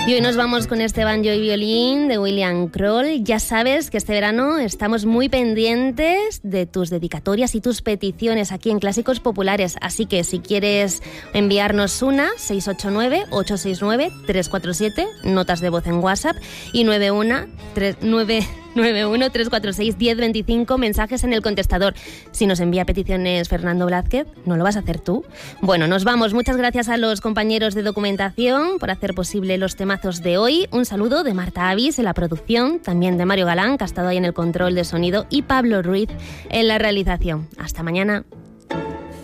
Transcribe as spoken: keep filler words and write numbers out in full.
Y hoy nos vamos con este banjo y violín de William Kroll. Ya sabes que este verano estamos muy pendientes de tus dedicatorias y tus peticiones aquí en Clásicos Populares. Así que si quieres enviarnos una, seis ocho nueve, ocho seis nueve, tres cuatro siete, notas de voz en WhatsApp, y nueve uno tres cuatro seis, uno cero dos cinco, mensajes en el contestador. Si nos envía peticiones Fernando Blázquez, ¿no lo vas a hacer tú? Bueno, nos vamos. Muchas gracias a los compañeros de documentación por hacer posible los temazos de hoy. Un saludo de Marta Avis en la producción, también de Mario Galán, que ha estado ahí en el control de sonido, y Pablo Ruiz en la realización. Hasta mañana.